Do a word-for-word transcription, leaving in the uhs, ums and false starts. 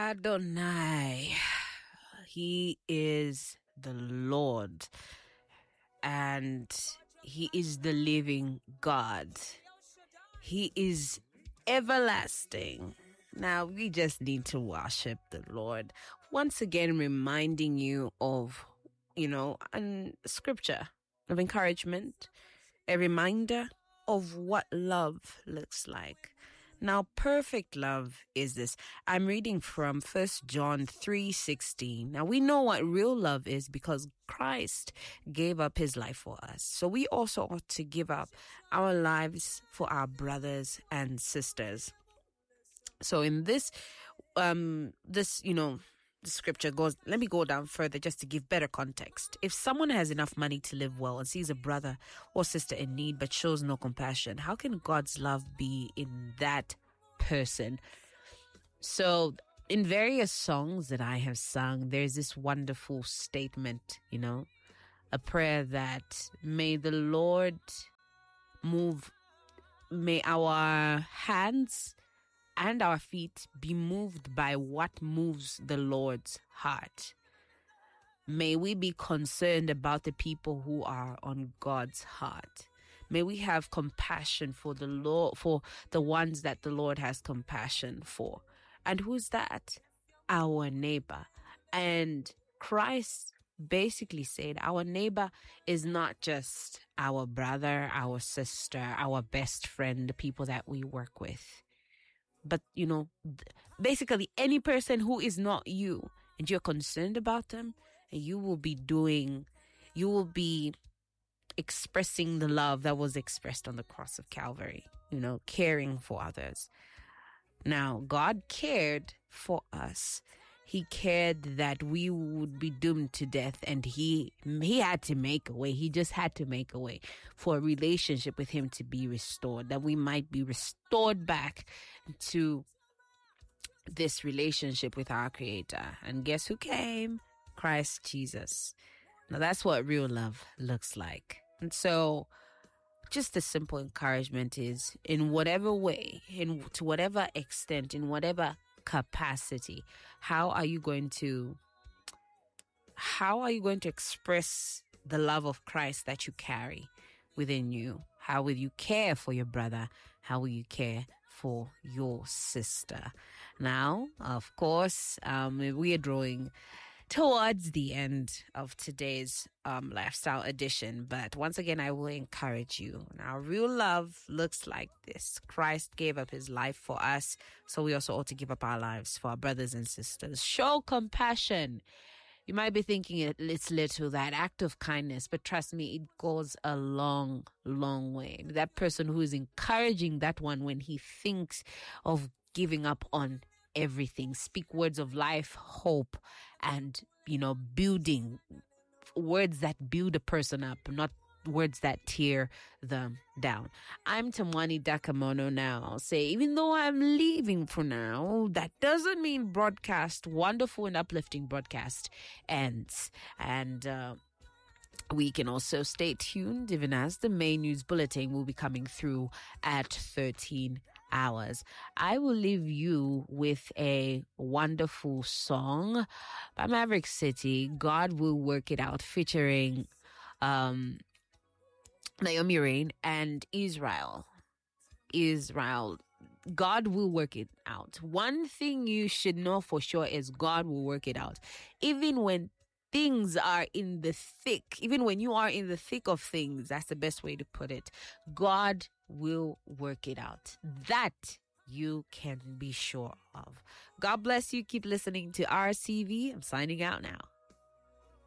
Adonai. He is the Lord, and He is the living God. He is everlasting. Now we just need to worship the Lord. Once again, reminding you of, you know, a scripture of encouragement, a reminder of what love looks like. Now, perfect love is this. I'm reading from First John three sixteen. Now, we know what real love is because Christ gave up his life for us. So we also ought to give up our lives for our brothers and sisters. So in this, um, this, you know, the scripture goes, let me go down further just to give better context. If someone has enough money to live well and sees a brother or sister in need but shows no compassion, how can God's love be in that person? So in various songs that I have sung, there's this wonderful statement, you know, a prayer that may the Lord move, may our hands and our feet be moved by what moves the Lord's heart. May we be concerned about the people who are on God's heart. May we have compassion for the Lord, for the ones that the Lord has compassion for. And who's that? Our neighbor. And Christ basically said our neighbor is not just our brother, our sister, our best friend, the people that we work with. But, you know, basically any person who is not you and you're concerned about them, and you will be doing, you will be expressing the love that was expressed on the cross of Calvary, you know, caring for others. Now, God cared for us. He cared that we would be doomed to death, and he he had to make a way. He just had to make a way for a relationship with him to be restored, that we might be restored back to this relationship with our Creator. And guess who came? Christ Jesus. Now that's what real love looks like. And so just a simple encouragement is, in whatever way, in to whatever extent, in whatever capacity, how are you going to how are you going to express the love of Christ that you carry within you? How will you care for your brother? How will you care for your sister? Now, of course, um, we are drawing towards the end of today's um, lifestyle edition. But once again, I will encourage you. Now, real love looks like this. Christ gave up his life for us, so we also ought to give up our lives for our brothers and sisters. Show compassion. You might be thinking it's little, that act of kindness, but trust me, it goes a long, long way. That person who is encouraging that one when he thinks of giving up on everything. Speak words of life, hope, and, you know, building, words that build a person up, not words that tear them down. I'm Tamwani Dakamono now. I'll say, even though I'm leaving for now, that doesn't mean broadcast, wonderful and uplifting broadcast ends. And, uh, we can also stay tuned, even as the main news bulletin will be coming through at thirteen hours. I will leave you with a wonderful song by Maverick City, God Will Work It Out, featuring um, Naomi Rain and Israel. Israel. God will work it out. One thing you should know for sure is God will work it out. Even when things are in the thick, even when you are in the thick of things, that's the best way to put it. God will work it out. That you can be sure of. God bless you. Keep listening to R C V. I'm signing out now.